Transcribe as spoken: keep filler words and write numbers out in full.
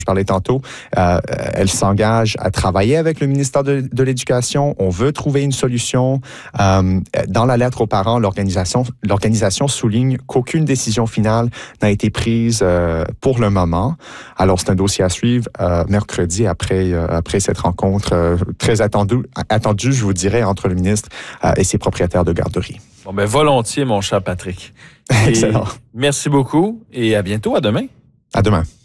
je parlais tantôt, euh, elle s'engage à travailler avec le ministère de, de l'Éducation. On veut trouver une solution. Euh, dans la lettre aux parents, l'organisation, l'organisation souligne qu'aucune décision finale n'a été prise euh, pour le moment. Alors, c'est un dossier à suivre euh, mercredi après, euh, après cette rencontre euh, très attendue, attendue, je vous dirais, entre le ministre euh, et ses propriétaires de garderies. Bon, ben volontiers, mon cher Patrick. Excellent. Et merci beaucoup et à bientôt. À demain. À demain.